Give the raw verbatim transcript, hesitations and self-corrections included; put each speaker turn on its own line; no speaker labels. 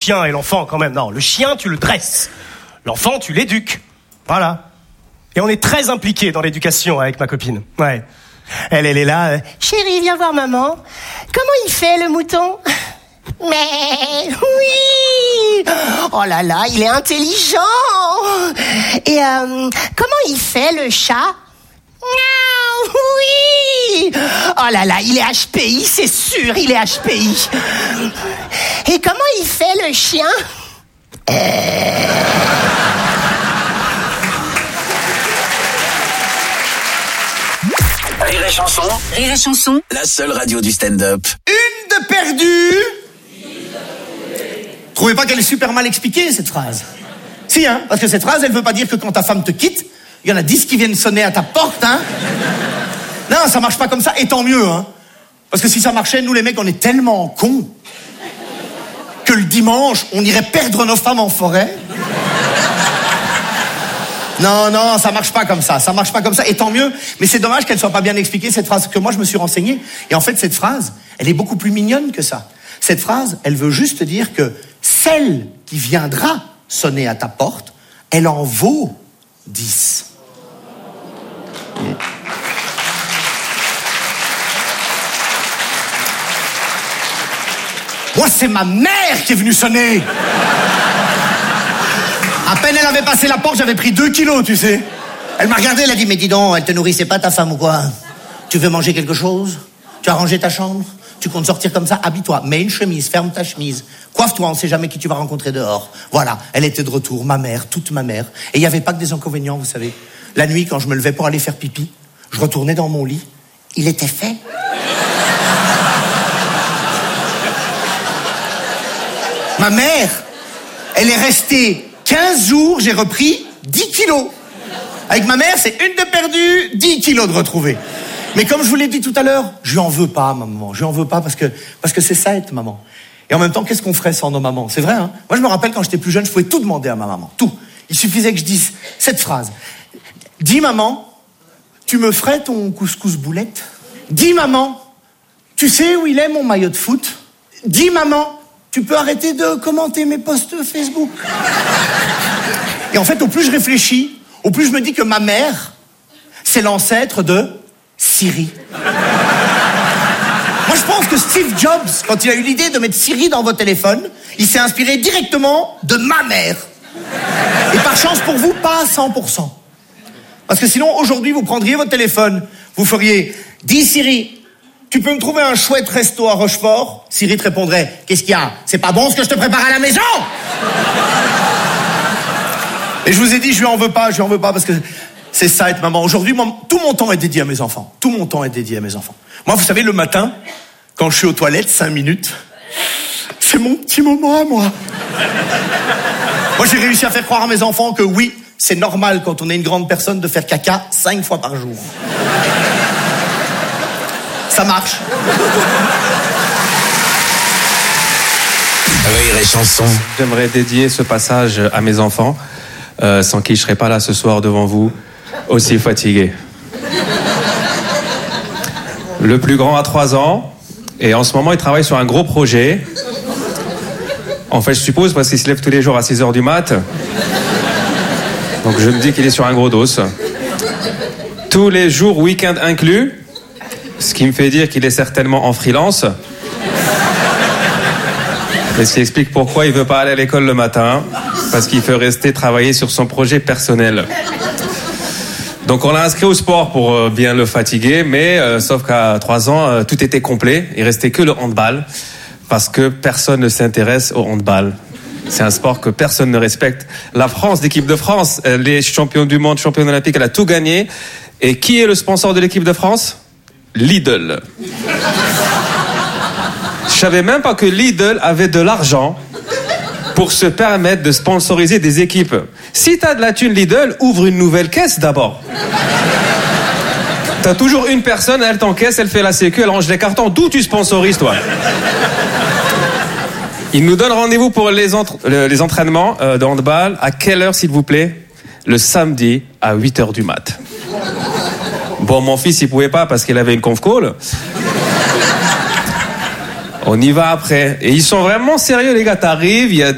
chien et l'enfant quand même. Non, le chien, tu le dresses. L'enfant, tu l'éduques. Voilà. Et on est très impliqués dans l'éducation avec ma copine. Ouais. Elle, elle est là. Euh, Chérie, viens voir maman. Comment il fait le mouton ? Mais oui. Oh là là, il est intelligent. Et euh, comment il fait le chat ? Oui. Oh là là, il est H P I, c'est sûr, il est H P I. Et comment il fait le chien ? euh...
Rire et chanson.
Rire et chanson.
La seule radio du stand-up.
Une de perdue. Trouvez pas qu'elle est super mal expliquée, cette phrase ? Si, hein, parce que cette phrase, elle veut pas dire que quand ta femme te quitte, il y en a dix qui viennent sonner à ta porte, hein. Non, ça marche pas comme ça, et tant mieux, hein. Parce que si ça marchait, nous les mecs, on est tellement cons que le dimanche, on irait perdre nos femmes en forêt. Non, non, ça marche pas comme ça, ça marche pas comme ça, et tant mieux, mais c'est dommage qu'elle soit pas bien expliquée, cette phrase, que moi je me suis renseigné, et en fait, cette phrase, elle est beaucoup plus mignonne que ça. Cette phrase, elle veut juste dire que celle qui viendra sonner à ta porte, elle en vaut dix. Mmh. Moi, c'est ma mère qui est venue sonner. À peine elle avait passé la porte, j'avais pris deux kilos, tu sais. Elle m'a regardé, elle a dit, mais dis donc, elle te nourrissait pas ta femme ou quoi ? Tu veux manger quelque chose ? Tu as rangé ta chambre ? Tu comptes sortir comme ça ? Habille-toi, mets une chemise, ferme ta chemise. Coiffe-toi, on sait jamais qui tu vas rencontrer dehors. Voilà, elle était de retour, ma mère, toute ma mère. Et il n'y avait pas que des inconvénients, vous savez. La nuit, quand je me levais pour aller faire pipi, je retournais dans mon lit. Il était fait. Ma mère, elle est restée quinze jours, j'ai repris dix kilos. Avec ma mère, c'est une de perdue, dix kilos de retrouvés. Mais comme je vous l'ai dit tout à l'heure, je lui en veux pas, ma maman. Je lui en veux pas parce que, parce que c'est ça être maman. Et en même temps, qu'est-ce qu'on ferait sans nos mamans ? C'est vrai, hein ? Moi, je me rappelle quand j'étais plus jeune, je pouvais tout demander à ma maman. Tout. Il suffisait que je dise cette phrase. Dis maman, tu me ferais ton couscous boulette ? Dis maman, tu sais où il est mon maillot de foot ? Dis maman, tu peux arrêter de commenter mes posts Facebook ? Et en fait, au plus je réfléchis, au plus je me dis que ma mère, c'est l'ancêtre de Siri. Moi, je pense que Steve Jobs, quand il a eu l'idée de mettre Siri dans vos téléphones, il s'est inspiré directement de ma mère. Et par chance pour vous, pas à cent pour cent. Parce que sinon, aujourd'hui, vous prendriez votre téléphone, vous feriez « Dis Siri, tu peux me trouver un chouette resto à Rochefort ?» Siri te répondrait « Qu'est-ce qu'il y a ? C'est pas bon ce que je te prépare à la maison ?» Et je vous ai dit, je lui en veux pas, je lui en veux pas, parce que c'est ça être maman. Aujourd'hui, moi, tout mon temps est dédié à mes enfants. Tout mon temps est dédié à mes enfants. Moi, vous savez, le matin, quand je suis aux toilettes, cinq minutes, c'est mon petit moment à moi. Moi, j'ai réussi à faire croire à mes enfants que oui, c'est normal quand on est une grande personne de faire caca cinq fois par jour. Ça marche.
Rire et chanson.
J'aimerais dédier ce passage à mes enfants, euh, sans qui je ne serais pas là ce soir devant vous, aussi fatigué. Le plus grand a trois ans, et en ce moment il travaille sur un gros projet. En fait, je suppose, parce qu'il se lève tous les jours à six heures du mat'. Donc je me dis qu'il est sur un gros dos. Tous les jours, week-end inclus, ce qui me fait dire qu'il est certainement en freelance. Et ce qui explique pourquoi il veut pas aller à l'école le matin, parce qu'il veut rester travailler sur son projet personnel. Donc on l'a inscrit au sport pour euh, bien le fatiguer, mais euh, sauf qu'à trois ans, euh, tout était complet. Il restait que le handball, parce que personne ne s'intéresse au handball. C'est un sport que personne ne respecte. La France, l'équipe de France, elle est championne du monde, championne olympique, elle a tout gagné. Et qui est le sponsor de l'équipe de France ? Lidl. Je savais même pas que Lidl avait de l'argent pour se permettre de sponsoriser des équipes. Si t'as de la thune Lidl, ouvre une nouvelle caisse d'abord. T'as toujours une personne, elle t'encaisse, elle fait la sécu, elle range les cartons. D'où tu sponsorises, toi ? Il nous donne rendez-vous pour les, entre... les entraînements de handball. À quelle heure, s'il vous plaît ? Le samedi à huit heures du mat'. Bon, mon fils, il pouvait pas parce qu'il avait une conf call. On y va après. Et ils sont vraiment sérieux, les gars. T'arrives, il y a